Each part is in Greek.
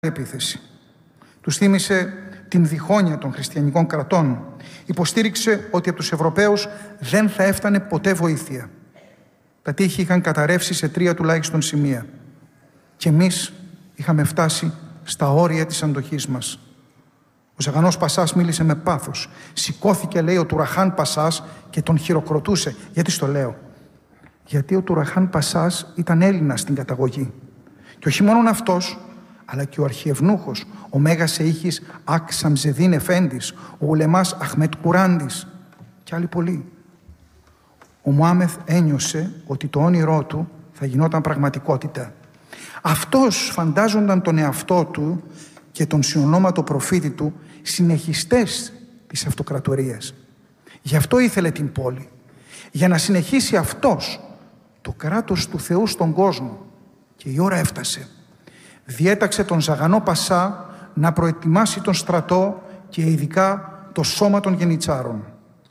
επίθεση. Τους θύμισε την διχόνοια των χριστιανικών κρατών. Υποστήριξε ότι από τους Ευρωπαίους δεν θα έφτανε ποτέ βοήθεια. Τα τείχη είχαν καταρρεύσει σε 3 τουλάχιστον σημεία. Και εμείς είχαμε φτάσει στα όρια της αντοχής μας. Ο Ζαγανός Πασάς μίλησε με πάθος. Σηκώθηκε, λέει, ο Τουραχάν Πασάς και τον χειροκροτούσε. Γιατί στο λέω? Γιατί ο Τουραχάν Πασάς ήταν Έλληνας στην καταγωγή. Και όχι μόνον αυτός, αλλά και ο αρχιευνούχος, ο Μέγας Σεΐχης Ακ Σαμζεδίν Εφέντης, ο Ουλεμάς Αχμέτ Κουράντης και άλλοι πολλοί. Ο Μωάμεθ ένιωσε ότι το όνειρό του θα γινόταν πραγματικότητα. Αυτός φαντάζονταν τον εαυτό του και τον συνονόματο προφήτη του συνεχιστές της αυτοκρατορίας. Γι' αυτό ήθελε την πόλη, για να συνεχίσει αυτός το κράτος του Θεού στον κόσμο. Και η ώρα έφτασε. Διέταξε τον Ζαγανό Πασά να προετοιμάσει τον στρατό και ειδικά το σώμα των γενιτσάρων.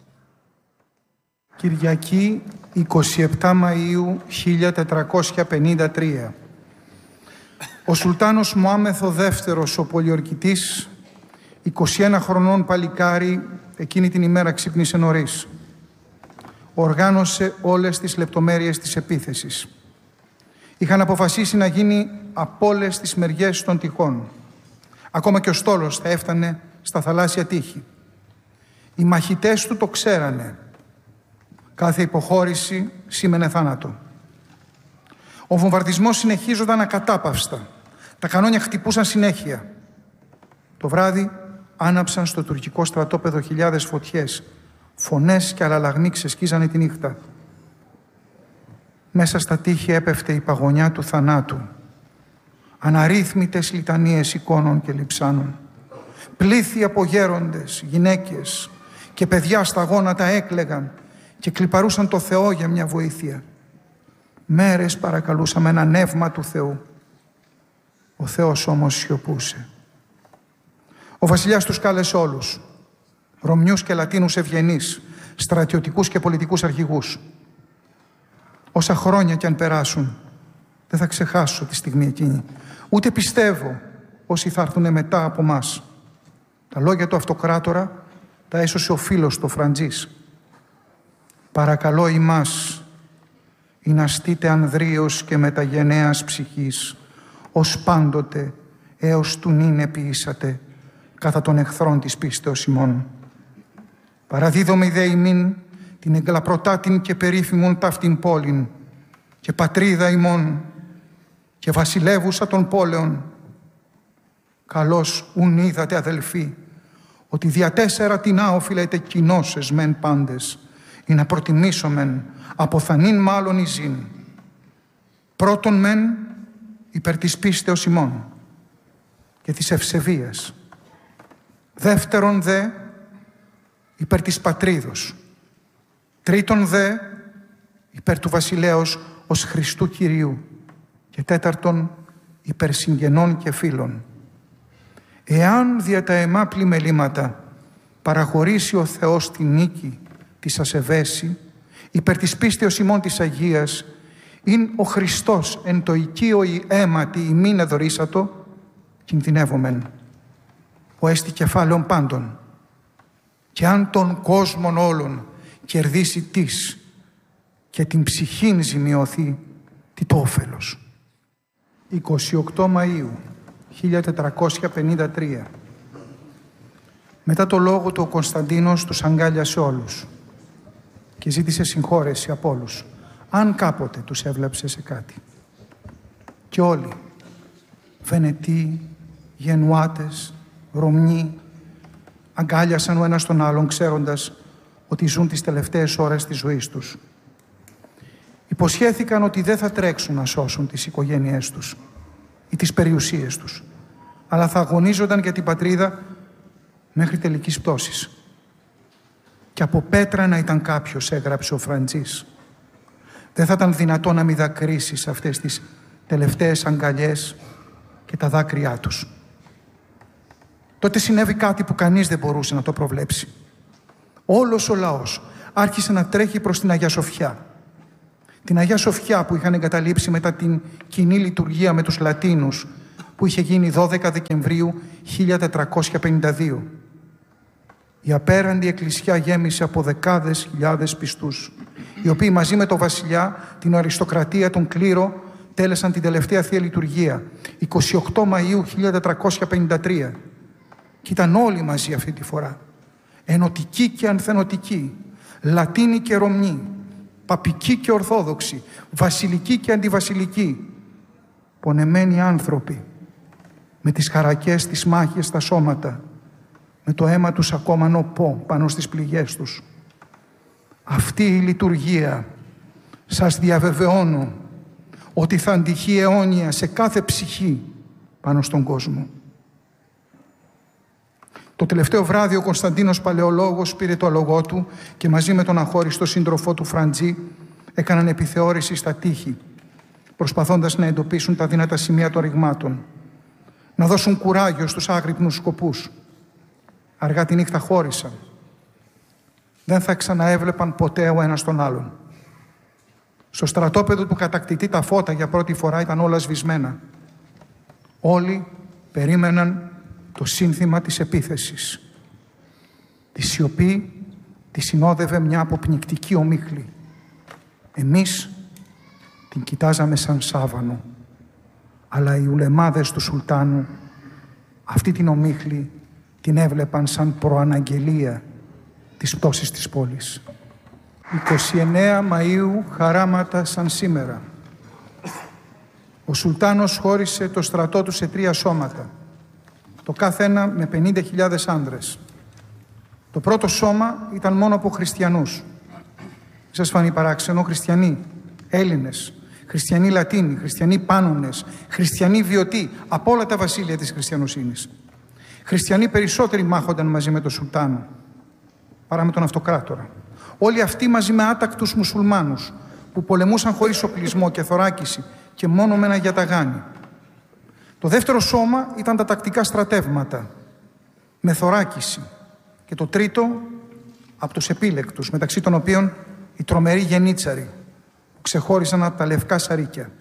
Κυριακή 27 Μαΐου 1453. Ο Σουλτάνος Μωάμεθ ο δεύτερος, ο πολιορκητής, 21 χρονών παλικάρι, εκείνη την ημέρα ξύπνησε νωρίς. Οργάνωσε όλες τις λεπτομέρειες της επίθεσης. Είχαν αποφασίσει να γίνει από όλες τις μεριές των τυχών. Ακόμα και ο στόλος θα έφτανε στα θαλάσσια τείχη. Οι μαχητές του το ξέρανε. Κάθε υποχώρηση σήμαινε θάνατο. Ο βομβαρδισμός συνεχίζονταν ακατάπαυστα. Τα κανόνια χτυπούσαν συνέχεια. Το βράδυ άναψαν στο τουρκικό στρατόπεδο χιλιάδες φωτιές. Φωνές και αλλαλαγμοί ξεσκίζανε τη νύχτα. Μέσα στα τείχη έπεφτε η παγωνιά του θανάτου. Αναρρύθμιτες λιτανίες εικόνων και λειψάνων. Πλήθη από γέροντες, γυναίκες και παιδιά στα γόνατα έκλαιγαν και κλιπαρούσαν το Θεό για μια βοήθεια. Μέρες παρακαλούσαμε ένα νεύμα του Θεού. Ο Θεός όμως σιωπούσε. Ο βασιλιάς τους κάλεσε όλους, Ρωμιούς και Λατίνους ευγενείς, στρατιωτικούς και πολιτικούς αρχηγούς. Όσα χρόνια κι αν περάσουν, δεν θα ξεχάσω τη στιγμή εκείνη. Ούτε πιστεύω όσοι θα έρθουν μετά από μας. Τα λόγια του αυτοκράτορα τα έσωσε ο φίλος του, Φραντζής. Παρακαλώ ημάς, ή να στείτε ανδρίος και μεταγενέας ψυχής, ως πάντοτε έως του νυν επίησατε, κατά των εχθρών της πίστεως ημών. Παραδίδομαι δε ημίν την εγκλαπρωτάτην και περίφημον ταύτην πόλην και πατρίδα ημών και βασιλεύουσα των πόλεων. Καλώς ουν είδατε, αδελφοί, ότι δια 4 τινά οφείλετε κοινώσες μεν πάντες, ή να προτιμήσομεν αποθανήν μάλλον ειζήν. Πρώτον μεν υπέρ της πίστεως ημών και της ευσεβίας. Δεύτερον δε υπέρ της πατρίδος. Τρίτον δε υπέρ του βασιλέως ως Χριστού Κυρίου. Και τέταρτον υπέρ συγγενών και φίλων. Εάν δια τα αιμά πλημελήματα παραχωρήσει ο Θεός τη νίκη της ασεβέση, υπέρ της πίστεως ημών της Αγίας, ειν ο Χριστός εν το οικείο η αίματι ημίν εδωρήσατο, κινδυνεύομεν. Ο έστι κεφάλαιον πάντων. Και αν τον κόσμον όλων κερδίσει της και την ψυχήν ζημιωθεί, τι το όφελος. 28 Μαΐου 1453. Μετά το λόγο του ο Κωνσταντίνος τους αγκάλιασε όλους και ζήτησε συγχώρεση από όλους, αν κάποτε τους έβλεψε σε κάτι. Και όλοι, Βενετοί, Γενουάτες, Ρωμνοί, αγκάλιασαν ο ένας τον άλλον, ξέροντας ότι ζουν τις τελευταίες ώρες της ζωής τους. Υποσχέθηκαν ότι δεν θα τρέξουν να σώσουν τις οικογένειές τους ή τις περιουσίες τους, αλλά θα αγωνίζονταν για την πατρίδα μέχρι τελικής πτώσης. Και από πέτρα να ήταν κάποιος, έγραψε ο Φραντζής. Δεν θα ήταν δυνατό να μην δακρύσει σε αυτές τις τελευταίες αγκαλιές και τα δάκρυά τους. Τότε συνέβη κάτι που κανείς δεν μπορούσε να το προβλέψει. Όλος ο λαός άρχισε να τρέχει προς την Αγία Σοφιά. Την Αγία Σοφιά που είχαν εγκαταλείψει μετά την κοινή λειτουργία με τους Λατίνους που είχε γίνει 12 Δεκεμβρίου 1452. Η απέραντη εκκλησιά γέμισε από δεκάδες χιλιάδες πιστούς, οι οποίοι μαζί με τον βασιλιά, την αριστοκρατία, τον κλήρο, τέλεσαν την τελευταία Θεία Λειτουργία, 28 Μαΐου 1453. Και ήταν όλοι μαζί αυτή τη φορά, ενωτικοί και ανθενωτικοί, Λατίνοι και Ρωμνοί, παπικοί και Ορθόδοξοι, βασιλικοί και αντιβασιλικοί, πονεμένοι άνθρωποι, με τις χαρακές, τις μάχες στα σώματα, με το αίμα τους ακόμα νοπό πάνω στις πληγές τους. Αυτή η λειτουργία, σας διαβεβαιώνω, ότι θα αντυχεί αιώνια σε κάθε ψυχή πάνω στον κόσμο. Το τελευταίο βράδυ ο Κωνσταντίνος Παλαιολόγος πήρε το αλογό του και μαζί με τον αχώριστο σύντροφό του Φραντζή έκαναν επιθεώρηση στα τείχη, προσπαθώντας να εντοπίσουν τα δύνατα σημεία των ρηγμάτων, να δώσουν κουράγιο στους άγρυπνους σκοπούς. Αργά τη νύχτα χώρισαν. Δεν θα ξαναέβλεπαν ποτέ ο ένας τον άλλον. Στο στρατόπεδο του κατακτητή τα φώτα για πρώτη φορά ήταν όλα σβησμένα. Όλοι περίμεναν το σύνθημα της επίθεσης. Τη σιωπή τη συνόδευε μια αποπνικτική ομίχλη. Εμείς την κοιτάζαμε σαν σάβανο, αλλά οι ουλεμάδες του Σουλτάνου αυτή την ομίχλη την έβλεπαν σαν προαναγγελία της πτώσης της πόλης. 29 Μαΐου, χαράματα σαν σήμερα. Ο Σουλτάνος χώρισε το στρατό του σε 3 σώματα, το κάθε ένα με 50.000 άνδρες. Το πρώτο σώμα ήταν μόνο από χριστιανούς. Σας φανεί παράξενο, χριστιανοί, Έλληνες, χριστιανοί Λατίνοι, χριστιανοί Πάνωνες, χριστιανοί Βιωτοί, από όλα τα βασίλεια της χριστιανοσύνης. Χριστιανοί περισσότεροι μάχονταν μαζί με τον Σουλτάνο παρά με τον αυτοκράτορα. Όλοι αυτοί μαζί με άτακτους μουσουλμάνους που πολεμούσαν χωρίς οπλισμό και θωράκιση και μόνο με ένα γιαταγάνι. Το δεύτερο σώμα ήταν τα τακτικά στρατεύματα με θωράκιση και το τρίτο από τους επίλεκτους, μεταξύ των οποίων οι τρομεροί γενίτσαροι που ξεχώρισαν από τα λευκά σαρίκια.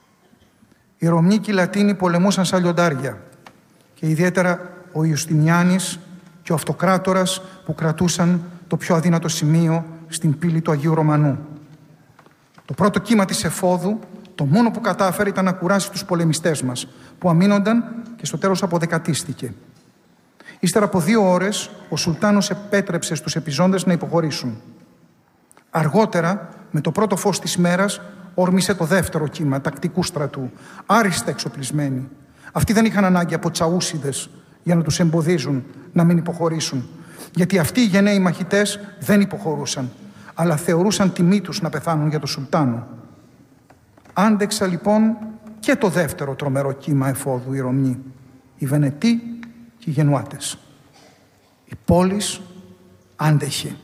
Οι Ρωμνοί και οι Λατίνοι πολεμούσαν σαν λιοντάρια και ιδιαίτερα ο Ιουστινιάνης και ο αυτοκράτορας που κρατούσαν το πιο αδύνατο σημείο στην πύλη του Αγίου Ρωμανού. Το πρώτο κύμα της εφόδου το μόνο που κατάφερε ήταν να κουράσει τους πολεμιστές μας, που αμήνονταν και στο τέλος αποδεκατίστηκε. Ύστερα από 2 ώρες, ο Σουλτάνος επέτρεψε στους επιζώντες να υποχωρήσουν. Αργότερα, με το πρώτο φως της μέρας, όρμησε το δεύτερο κύμα τακτικού στρατού, άριστα εξοπλισμένοι. Αυτοί δεν είχαν ανάγκη από τσαούσιδες για να τους εμποδίζουν να μην υποχωρήσουν, γιατί αυτοί οι γενναίοι μαχητές δεν υποχωρούσαν, αλλά θεωρούσαν τιμή τους να πεθάνουν για τον Σουλτάνο. Άντεξα λοιπόν και το δεύτερο τρομερό κύμα εφόδου οι Ρωμνοί, οι Βενετοί και οι Γενουάτες. Η πόλης άντεχε.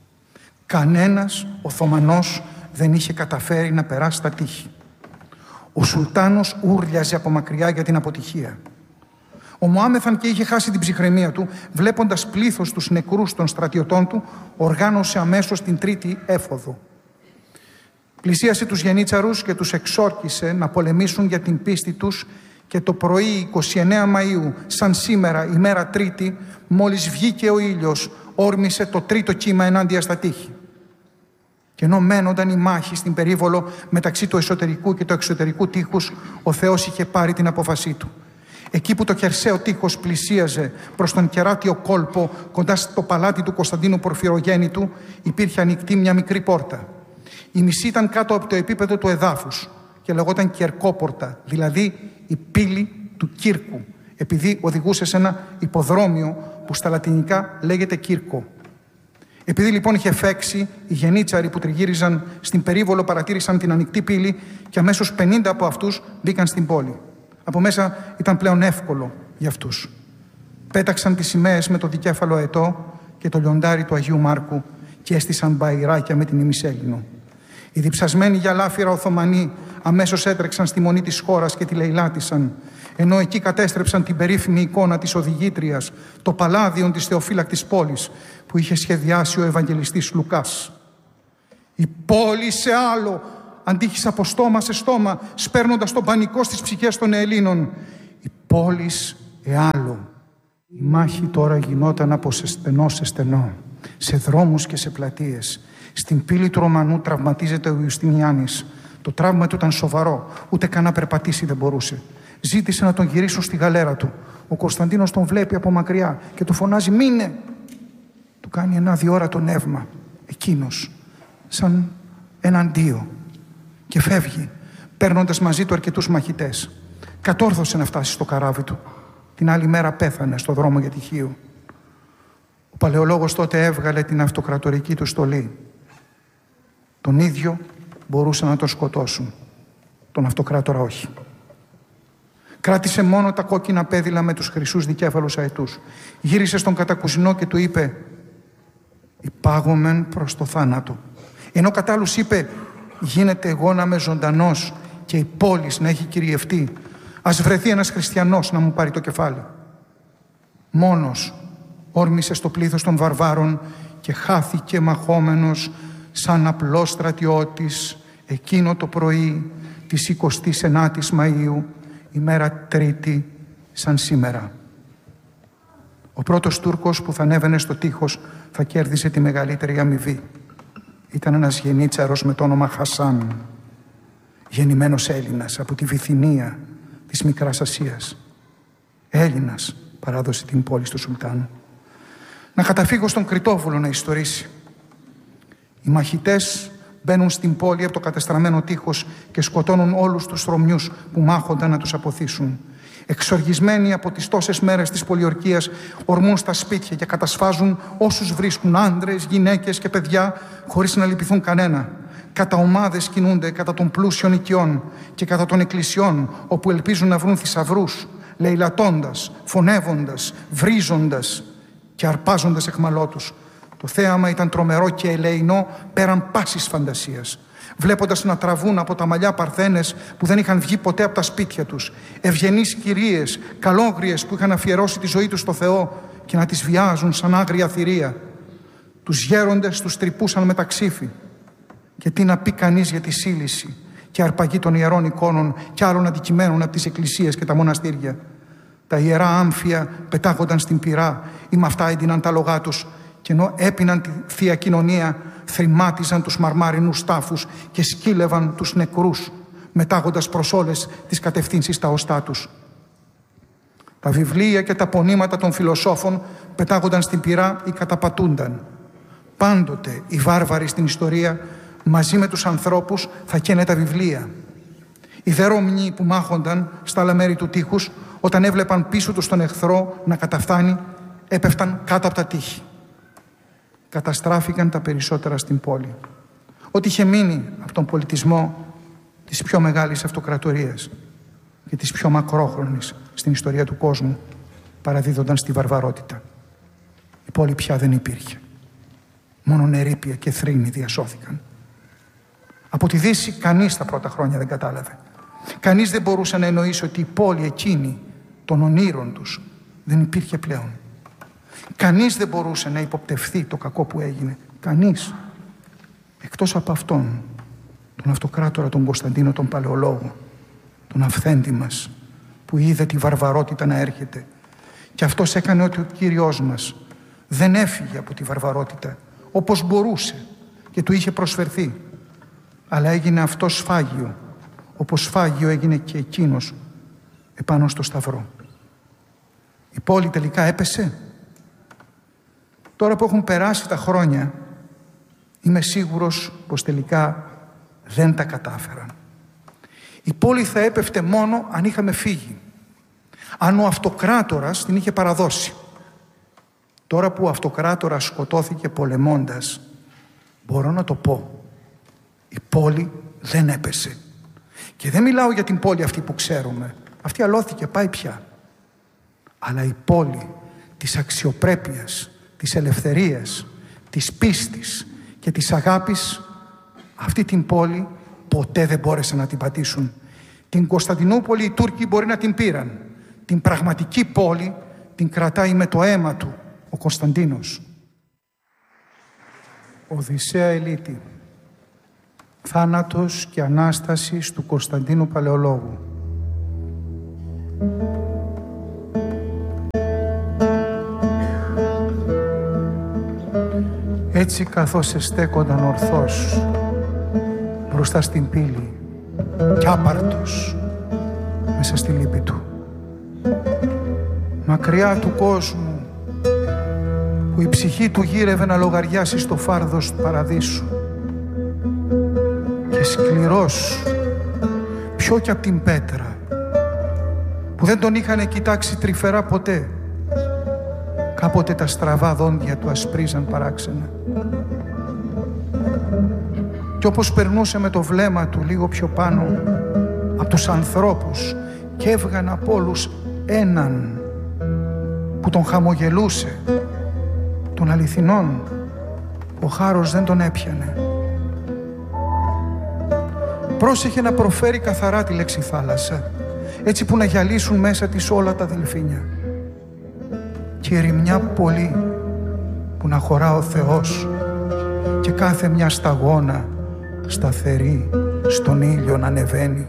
Κανένας Οθωμανός δεν είχε καταφέρει να περάσει τα τείχη. Ο Σουλτάνος ούρλιαζε από μακριά για την αποτυχία. Ο Μωάμεθαν και είχε χάσει την ψυχραιμία του, βλέποντας πλήθος τους νεκρούς των στρατιωτών του, οργάνωσε αμέσως την τρίτη έφοδο. Πλησίασε τους γενίτσαρους και τους εξόρκησε να πολεμήσουν για την πίστη τους και το πρωί 29 Μαΐου, σαν σήμερα, ημέρα Τρίτη, μόλις βγήκε ο ήλιος, όρμησε το τρίτο κύμα ενάντια στα τείχη. Και ενώ μένονταν οι μάχοι στην περίβολο μεταξύ του εσωτερικού και του εξωτερικού τείχους, ο Θεός είχε πάρει την απόφασή του. Εκεί που το χερσαίο τείχος πλησίαζε προς τον κεράτιο κόλπο κοντά στο παλάτι του Κωνσταντίνου Πορφυρογέννητου, υπήρχε ανοιχτή μια μικρή πόρτα. Η μισή ήταν κάτω από το επίπεδο του εδάφους και λεγόταν Κερκόπορτα, δηλαδή η πύλη του Κύρκου, επειδή οδηγούσε σε ένα υποδρόμιο που στα λατινικά λέγεται Κύρκο. Επειδή λοιπόν είχε φέξει, οι γενίτσαροι που τριγύριζαν στην περίβολο παρατήρησαν την ανοιχτή πύλη και αμέσως 50 από αυτούς μπήκαν στην πόλη. Από μέσα ήταν πλέον εύκολο για αυτούς. Πέταξαν τις σημαίες με το δικέφαλο αετό και το λιοντάρι του Αγίου Μάρκου και έστησαν μπαϊράκια με την ημισέλινο. Οι διψασμένοι για λάφυρα Οθωμανοί αμέσως έτρεξαν στη μονή της χώρας και τη λαιλάτισαν, ενώ εκεί κατέστρεψαν την περίφημη εικόνα της οδηγήτριας, το παλάδιον της θεοφύλακτης πόλης που είχε σχεδιάσει ο Ευαγγελιστής Λουκάς. Η πόλη σε άλλο, αντίχησε από στόμα σε στόμα, σπέρνοντας τον πανικό στις ψυχές των Ελλήνων. Η πόλης εάλλο. Η μάχη τώρα γινόταν από στενό σε στενό, σε δρόμους και σε πλατείες. Στην πύλη του Ρωμανού τραυματίζεται ο Ιουστινιάνης. Το τραύμα του ήταν σοβαρό, ούτε καν να περπατήσει δεν μπορούσε. Ζήτησε να τον γυρίσουν στη γαλέρα του. Ο Κωνσταντίνος τον βλέπει από μακριά και του φωνάζει «Μείνε!». Του κάνει ένα αδιόρατο νεύμα. Εκείνος, σαν έναν ντίο, και φεύγει, παίρνοντας μαζί του αρκετούς μαχητές. Κατόρθωσε να φτάσει στο καράβι του. Την άλλη μέρα πέθανε στο δρόμο για τη Χίο. Ο παλαιολόγος τότε έβγαλε την αυτοκρατορική του στολή. Τον ίδιο μπορούσαν να τον σκοτώσουν. Τον αυτοκράτορα όχι. Κράτησε μόνο τα κόκκινα πέδιλα με τους χρυσούς δικέφαλους αετούς. Γύρισε στον κατακουζινό και του είπε «Υπάγομεν προς το θάνατο». Ενώ κατ' άλλους είπε «Γίνεται εγώ να είμαι ζωντανός και η πόλη να έχει κυριευτεί. Ας βρεθεί ένας χριστιανός να μου πάρει το κεφάλι». Μόνος όρμησε στο πλήθος των βαρβάρων και χάθηκε μαχόμενος σαν απλός στρατιώτης εκείνο το πρωί της 29ης Μαΐου, ημέρα Τρίτη σαν σήμερα. Ο πρώτος Τούρκος που θα ανέβαινε στο τείχος θα κέρδιζε τη μεγαλύτερη αμοιβή. Ήταν ένας γενίτσαρος με το όνομα Χασάν, γεννημένος Έλληνας από τη Βυθινία της Μικράς Ασίας. Έλληνας παράδοσε την πόλη του Σουλτάνου. Να καταφύγω στον Κρητόβουλο να ιστορήσει. Οι μαχητές μπαίνουν στην πόλη από το κατεστραμμένο τείχος και σκοτώνουν όλους τους Ρωμιούς που μάχονταν να τους αποθήσουν. Εξοργισμένοι από τις τόσες μέρες της πολιορκίας, ορμούν στα σπίτια και κατασφάζουν όσους βρίσκουν, άντρες, γυναίκες και παιδιά, χωρίς να λυπηθούν κανένα. Κατά ομάδες κινούνται κατά των πλούσιων οικειών και κατά των εκκλησιών, όπου ελπίζουν να βρουν θησαυρούς, λαιλατώντας, φωνεύοντας, βρίζοντας και αρπάζοντας αιχμαλώτους. Το θέαμα ήταν τρομερό και ελεεινό πέραν πάσης φαντασίας. Βλέποντας να τραβούν από τα μαλλιά παρθένες που δεν είχαν βγει ποτέ από τα σπίτια τους, ευγενείς κυρίες, καλόγριες που είχαν αφιερώσει τη ζωή τους στο Θεό και να τις βιάζουν σαν άγρια θηρία. Τους γέροντες τους τρυπούσαν με τα ξύφη. Και τι να πει κανείς για τη σύλληση και αρπαγή των ιερών εικόνων και άλλων αντικειμένων από τις εκκλησίες και τα μοναστήρια. Τα ιερά άμφια πετάγονταν στην πυρά ή με αυτά έδιναν τα λογά τους, και ενώ έπιναν τη Θεία Κοινωνία, θρημάτιζαν τους μαρμάρινους τάφους και σκύλευαν τους νεκρούς, μετάγοντας προς όλες τις κατευθύνσεις τα οστά τους. Τα βιβλία και τα πονήματα των φιλοσόφων πετάγονταν στην πυρά ή καταπατούνταν. Πάντοτε οι βάρβαροι στην ιστορία μαζί με τους ανθρώπους θα καίνε τα βιβλία. Οι δε Ρωμιοί που μάχονταν στα άλλα μέρη του τείχους, όταν έβλεπαν πίσω τους τον εχθρό να καταφθάνει, έπεφταν κάτω από τα τείχη. Καταστράφηκαν τα περισσότερα στην πόλη. Ό,τι είχε μείνει από τον πολιτισμό της πιο μεγάλης αυτοκρατορίας και της πιο μακρόχρονης στην ιστορία του κόσμου παραδίδονταν στη βαρβαρότητα. Η πόλη πια δεν υπήρχε. Μόνο ερείπια και θρήνοι διασώθηκαν. Από τη Δύση κανείς τα πρώτα χρόνια δεν κατάλαβε. Κανείς δεν μπορούσε να εννοήσει ότι η πόλη εκείνη των ονείρων τους δεν υπήρχε πλέον. Κανείς δεν μπορούσε να υποπτευθεί το κακό που έγινε. Κανείς. Εκτός από αυτόν, τον αυτοκράτορα τον Κωνσταντίνο τον Παλαιολόγο, τον αυθέντη μας, που είδε τη βαρβαρότητα να έρχεται. Και αυτός έκανε ότι ο Κύριος μας δεν έφυγε από τη βαρβαρότητα όπως μπορούσε και του είχε προσφερθεί, αλλά έγινε αυτό σφάγιο, όπως σφάγιο έγινε και εκείνος επάνω στο Σταυρό. Η πόλη τελικά έπεσε. Τώρα που έχουν περάσει τα χρόνια, είμαι σίγουρος πως τελικά δεν τα κατάφεραν. Η πόλη θα έπεφτε μόνο αν είχαμε φύγει, αν ο αυτοκράτορας την είχε παραδώσει. Τώρα που ο αυτοκράτορας σκοτώθηκε πολεμώντας, μπορώ να το πω, η πόλη δεν έπεσε. Και δεν μιλάω για την πόλη αυτή που ξέρουμε, αυτή αλώθηκε, πάει πια. Αλλά η πόλη της αξιοπρέπειας, της ελευθερίας, της πίστης και της αγάπης, αυτή την πόλη ποτέ δεν μπόρεσαν να την πατήσουν. Την Κωνσταντινούπολη οι Τούρκοι μπορεί να την πήραν. Την πραγματική πόλη την κρατάει με το αίμα του ο Κωνσταντίνος. Οδυσσέα Ελίτη. Θάνατος και Ανάστασης του Κωνσταντίνου Παλαιολόγου. Έτσι καθώς εστέκονταν ορθός μπροστά στην πύλη κι άπαρτος μέσα στη λύπη του, μακριά του κόσμου που η ψυχή του γύρευε να λογαριάσει στο φάρδος του παραδείσου, και σκληρός πιο κι απ' την πέτρα που δεν τον είχανε κοιτάξει τρυφερά ποτέ, κάποτε τα στραβά δόντια του ασπρίζαν παράξενα. Κι όπως περνούσε με το βλέμμα του λίγο πιο πάνω από τους ανθρώπους και έβγαν από όλους έναν που τον χαμογελούσε, των αληθινών, ο χάρος δεν τον έπιανε. Πρόσεχε να προφέρει καθαρά τη λέξη θάλασσα, έτσι που να γυαλίσουν μέσα της όλα τα δελφίνια. Και ερημιά πολύ που να χωρά ο Θεός και κάθε μια σταγόνα σταθερή στον ήλιο να ανεβαίνει.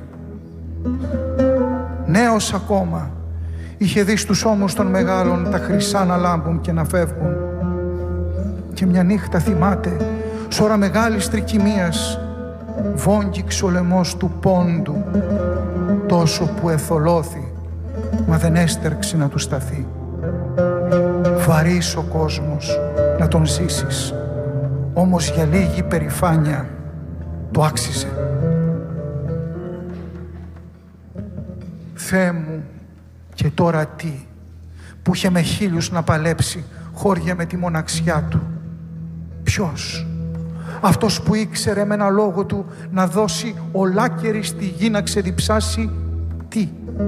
Νέος ακόμα είχε δει στους ώμους των μεγάλων τα χρυσά να λάμπουν και να φεύγουν, και μια νύχτα θυμάται σ' ώρα μεγάλης τρικυμίας βόγγιξε ο λαιμός του πόντου, τόσο που εθολώθη μα δεν έστερξε να του σταθεί. Βαρύς ο κόσμος να τον ζήσεις, όμως για λίγη περηφάνεια το άξιζε. Θεέ μου, και τώρα τι, που είχε με χίλιους να παλέψει, χώρια με τη μοναξιά του. Ποιος? Αυτός που ήξερε με ένα λόγο του να δώσει ολάκερη στη γη να ξεδιψάσει τι,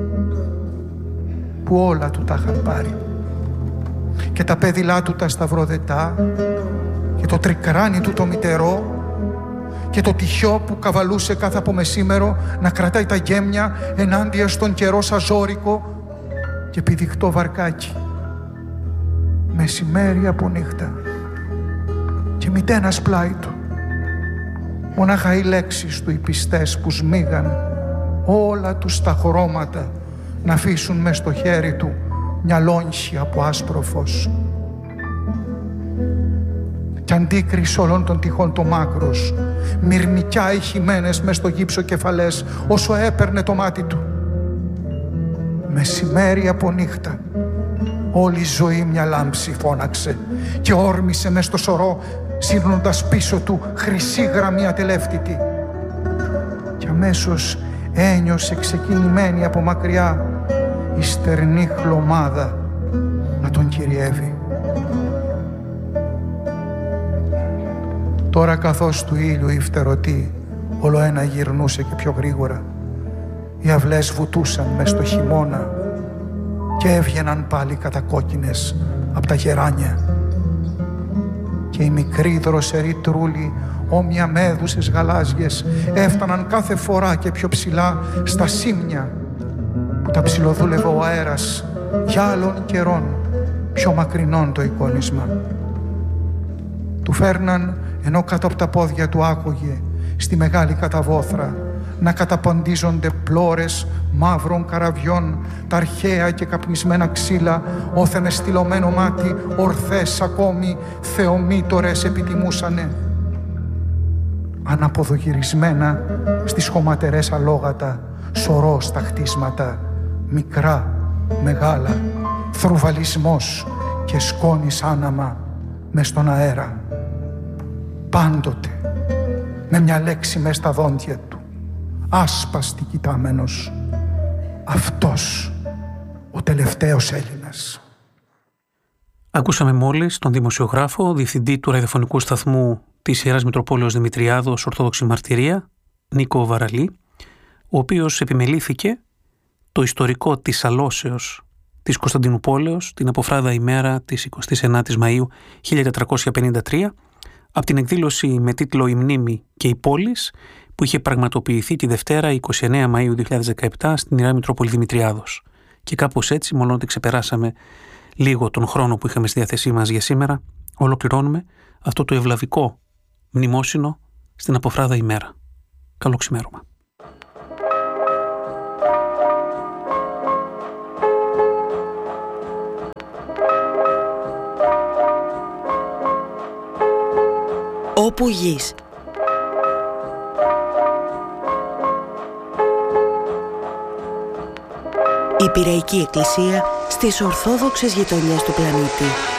που όλα του τα είχαν πάρει, και τα πέδιλά του τα σταυροδετά, και το τρικράνι του το μητερό, και το τυχιό που καβαλούσε κάθε απομεσήμερο να κρατάει τα γέμια ενάντια στον καιρό σαζόρικο και πηδικτό βαρκάκι. Μεσημέρι από νύχτα και μητένας πλάι του, μονάχα οι λέξεις του οι πιστές που σμίγαν όλα τους τα χρώματα να αφήσουν μες στο χέρι του μια λόγχη από άσπρο φως. Κι αντίκρισε όλων των τυχών το μάκρος, μυρμικιά ηχημένες μες στο γύψο κεφαλές, όσο έπαιρνε το μάτι του. Μεσημέρι από νύχτα, όλη η ζωή μια λάμψη φώναξε και όρμησε μες στο σωρό, σύρνοντας πίσω του χρυσή γραμμή ατελεύτητη. Κι αμέσως ένιωσε ξεκινημένη από μακριά η στερνή χλωμάδα να τον κυριεύει. Τώρα καθώς του ήλιου η φτερωτή όλο ένα γυρνούσε και πιο γρήγορα, οι αυλές βουτούσαν μες στο χειμώνα και έβγαιναν πάλι κατακόκκινες από τα γεράνια, και οι μικροί δροσεροί τρούλοι όμοια μέδουσες γαλάζιες έφταναν κάθε φορά και πιο ψηλά στα σύμνια που τα ψιλοδούλευε ο αέρας για άλλων καιρών πιο μακρινών το εικόνισμα. Του φέρναν, ενώ κάτω από τα πόδια του άκουγε στη μεγάλη καταβόθρα να καταποντίζονται πλώρες μαύρων καραβιών, τα αρχαία και καπνισμένα ξύλα, όθε με στυλωμένο μάτι ορθές ακόμη θεομήτωρες επιτιμούσανε. Αναποδογυρισμένα στις χωματερές αλόγατα, σωρό στα χτίσματα, μικρά, μεγάλα, θρουβαλισμός και σκόνης άναμα μες στον αέρα. Πάντοτε με μια λέξη μες στα δόντια του, άσπαστη κοιτάμενος, αυτός ο τελευταίος Έλληνας. Ακούσαμε μόλις τον δημοσιογράφο, διευθυντή του ραδιοφωνικού σταθμού της Ιεράς Μητροπόλεως Δημητριάδος Ορθόδοξη Μαρτυρία, Νίκο Βαραλή, ο οποίος επιμελήθηκε το ιστορικό της αλώσεως της Κωνσταντινούπολεως την αποφράδα ημέρα της 29ης Μαΐου 1453, από την εκδήλωση με τίτλο «Η μνήμη και η πόλης» που είχε πραγματοποιηθεί τη Δευτέρα 29 Μαΐου 2017 στην Ιερά Μητρόπολη Δημητριάδος. Και κάπως έτσι, μόνο ότι ξεπεράσαμε λίγο τον χρόνο που είχαμε στη διάθεσή μας για σήμερα, ολοκληρώνουμε αυτό το ευλαβικό μνημόσυνο στην αποφράδα ημέρα. Καλό ξημέρωμα. Όπου γης. Η Πειραϊκή Εκκλησία στις ορθόδοξες γειτονιές του πλανήτη.